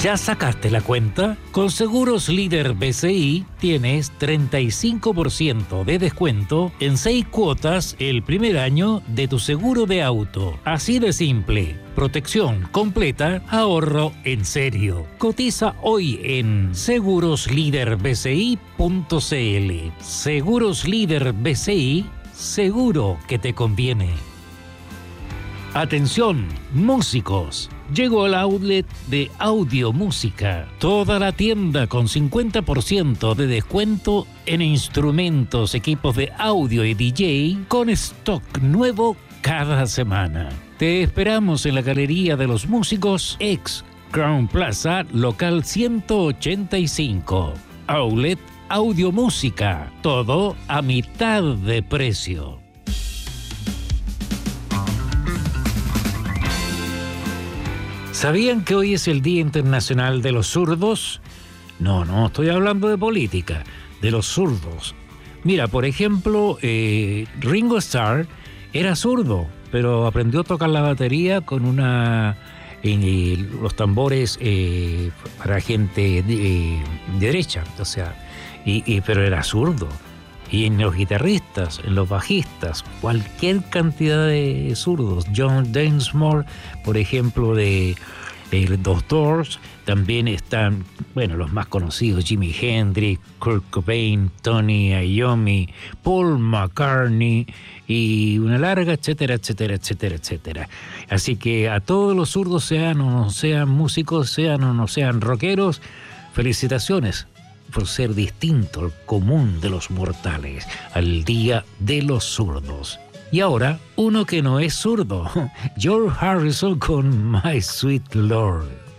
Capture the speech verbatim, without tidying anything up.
¿Ya sacaste la cuenta? Con Seguros Líder B C I tienes treinta y cinco por ciento de descuento en seis cuotas el primer año de tu seguro de auto. Así de simple. Protección completa, ahorro en serio. Cotiza hoy en seguros líder b c i punto c l. Seguros Líder B C I, seguro que te conviene. Atención, músicos. Llegó al outlet de Audio Música. Toda la tienda con cincuenta por ciento de descuento en instrumentos, equipos de audio y D J con stock nuevo cada semana. Te esperamos en la Galería de los Músicos, ex Crown Plaza, local ciento ochenta y cinco. Outlet Audio Música. Todo a mitad de precio. ¿Sabían que hoy es el Día Internacional de los Zurdos? No, no, estoy hablando de política, de los zurdos. Mira, por ejemplo, eh, Ringo Starr era zurdo, pero aprendió a tocar la batería con una... Eh, los tambores eh, para gente de, eh, derecha, o sea, y, y, pero era zurdo. Y en los guitarristas, en los bajistas, cualquier cantidad de zurdos. John Densmore, por ejemplo, de, de los Doors, también están, bueno, los más conocidos, Jimi Hendrix, Kurt Cobain, Tony Iommi, Paul McCartney y una larga, etcétera, etcétera, etcétera, etcétera. Así que a todos los zurdos, sean o no sean músicos, sean o no sean rockeros, felicitaciones por ser distinto al común de los mortales, al Día de los Zurdos. Y ahora, uno que no es zurdo, George Harrison con My Sweet Lord.